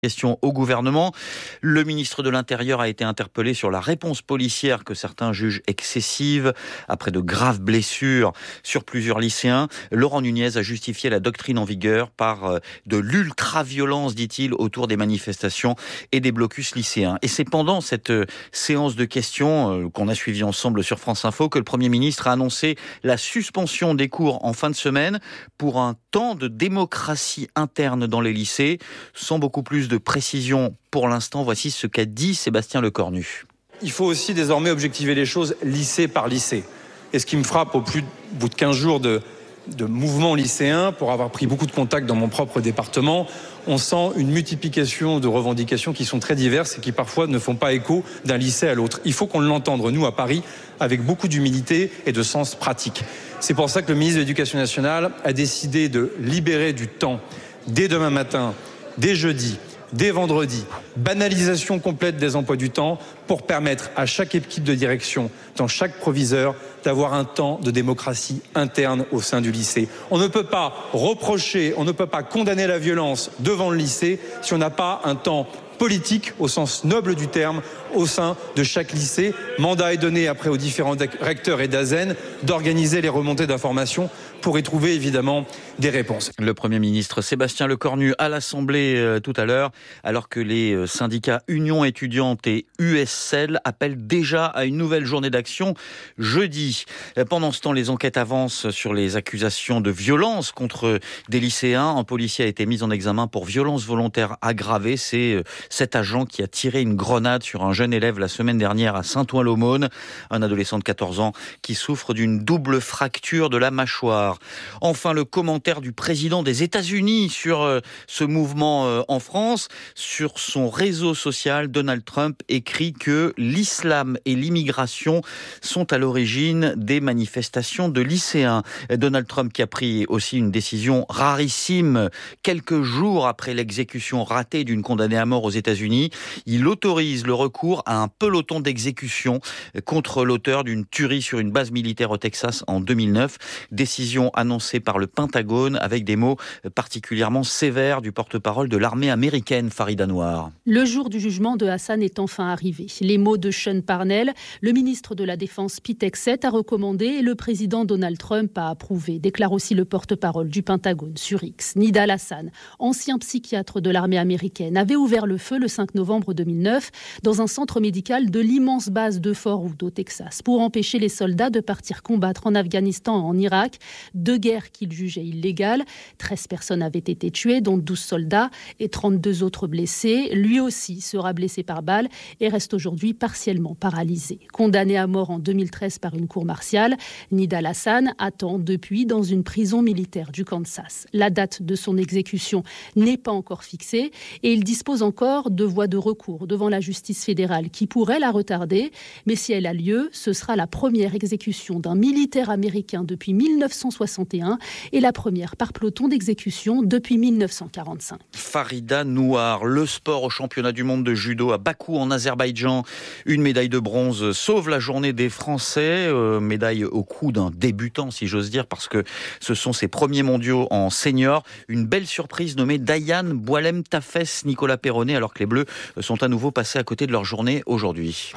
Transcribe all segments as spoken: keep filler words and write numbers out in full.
Question au gouvernement. Le ministre de l'Intérieur a été interpellé sur la réponse policière que certains jugent excessive après de graves blessures sur plusieurs lycéens. Laurent Nunez a justifié la doctrine en vigueur par de l'ultra-violence, dit-il, autour des manifestations et des blocus lycéens. Et c'est pendant cette séance de questions qu'on a suivie ensemble sur France Info que le Premier ministre a annoncé la suspension des cours en fin de semaine pour un temps de démocratie interne dans les lycées, sans beaucoup plus de précision pour l'instant. Voici ce qu'a dit Sébastien Lecornu. Il faut aussi désormais objectiver les choses lycée par lycée. Et ce qui me frappe au plus, au bout de quinze jours de, de mouvement lycéen, pour avoir pris beaucoup de contacts dans mon propre département, on sent une multiplication de revendications qui sont très diverses et qui parfois ne font pas écho d'un lycée à l'autre. Il faut qu'on l'entende, nous, à Paris, avec beaucoup d'humilité et de sens pratique. C'est pour ça que le ministre de l'Éducation nationale a décidé de libérer du temps dès demain matin, dès jeudi, dès vendredi, banalisation complète des emplois du temps pour permettre à chaque équipe de direction, dans chaque proviseur, d'avoir un temps de démocratie interne au sein du lycée. On ne peut pas reprocher, on ne peut pas condamner la violence devant le lycée si on n'a pas un temps politique au sens noble du terme au sein de chaque lycée. Mandat est donné après aux différents recteurs et d'A S E N d'organiser les remontées d'informations pour y trouver évidemment des réponses. Le Premier ministre Sébastien Lecornu à l'Assemblée euh, tout à l'heure, alors que les euh, syndicats Union étudiante et U S L appellent déjà à une nouvelle journée d'action jeudi. Pendant ce temps, les enquêtes avancent sur les accusations de violence contre des lycéens. Un policier a été mis en examen pour violence volontaire aggravée. C'est euh, cet agent qui a tiré une grenade sur un jeune élève la semaine dernière à Saint-Ouen-l'Aumône, un adolescent de quatorze ans qui souffre d'une double fracture de la mâchoire. Enfin, le commentaire du président des États-Unis sur euh, ce mouvement euh, en France. Sur son réseau social, Donald Trump écrit que l'islam et l'immigration sont à l'origine des manifestations de lycéens. Donald Trump qui a pris aussi une décision rarissime quelques jours après l'exécution ratée d'une condamnée à mort aux États-Unis. Il autorise le recours à un peloton d'exécution contre l'auteur d'une tuerie sur une base militaire au Texas en deux mille neuf. Décision annoncée par le Pentagone avec des mots particulièrement sévères du porte-parole de l'armée américaine, Farid Anwar. Le jour du jugement de Hassan est enfin arrivé. Les mots de Sean Parnell, le ministre de la Défense Pete Hegseth a recommandé et le président Donald Trump a approuvé, déclare aussi le porte-parole du Pentagone sur X. Nidal Hassan, ancien psychiatre de l'armée américaine, avait ouvert le feu le cinq novembre deux mille neuf dans un centre médical de l'immense base de Fort Hood au Texas pour empêcher les soldats de partir combattre en Afghanistan et en Irak. Deux guerres qu'il jugeait illégales. treize personnes avaient été tuées, dont douze soldats et trente-deux autres blessés. Lui aussi sera blessé par balle et reste aujourd'hui partiellement paralysé. Condamné à mort en deux mille treize par une cour martiale, Nidal Hassan attend depuis dans une prison militaire du Kansas. La date de son exécution n'est pas encore fixée et il dispose encore de voies de recours devant la justice fédérale qui pourrait la retarder. Mais si elle a lieu, ce sera la première exécution d'un militaire américain depuis mille neuf cent soixante et un et la première par peloton d'exécution depuis mille neuf cent quarante-cinq. Farida Nouar, le sport au championnat du monde de judo à Bakou en Azerbaïdjan. Une médaille de bronze sauve la journée des Français. Euh, médaille au cou d'un débutant, si j'ose dire, parce que ce sont ses premiers mondiaux en senior. Une belle surprise nommée Dayan Boualem Tafes Nicolas Perronnet, alors que les Bleus sont à nouveau passés à côté de leur journée aujourd'hui.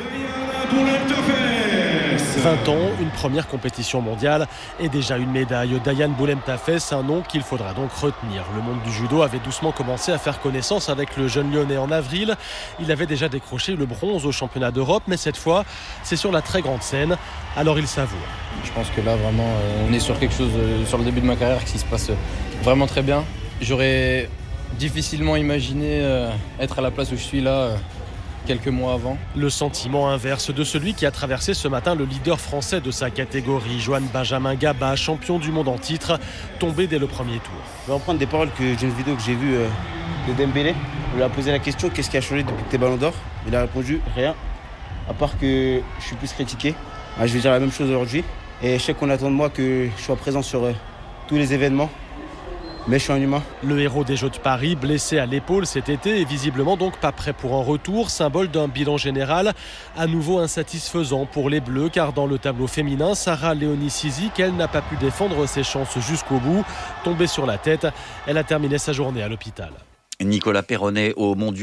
vingt ans, une première compétition mondiale et déjà une médaille. Dayan Boualem Tafes, un nom qu'il faudra donc retenir. Le monde du judo avait doucement commencé à faire connaissance avec le jeune Lyonnais en avril. Il avait déjà décroché le bronze au championnat d'Europe, mais cette fois, c'est sur la très grande scène. Alors il savoure. Je pense que là, vraiment, on est sur quelque chose, sur le début de ma carrière, qui se passe vraiment très bien. J'aurais difficilement imaginé être à la place où je suis là quelques mois avant. Le sentiment inverse de celui qui a traversé ce matin le leader français de sa catégorie, Johan Benjamin Gaba, champion du monde en titre, tombé dès le premier tour. Je vais reprendre des paroles que d'une vidéo que j'ai vue euh, de Dembélé. On lui a posé la question, qu'est-ce qui a changé depuis que t'es Ballon d'Or? Il a répondu, rien, à part que je suis plus critiqué. Ah, je vais dire la même chose aujourd'hui. Et je sais qu'on attend de moi que je sois présent sur euh, tous les événements. Mais je suis un humain. Le héros des Jeux de Paris, blessé à l'épaule cet été et visiblement donc pas prêt pour un retour, symbole d'un bilan général à nouveau insatisfaisant pour les Bleus, car dans le tableau féminin, Sarah Léonie Sizik, elle n'a pas pu défendre ses chances jusqu'au bout. Tombée sur la tête, elle a terminé sa journée à l'hôpital. Nicolas Perronnet au Mondiaux.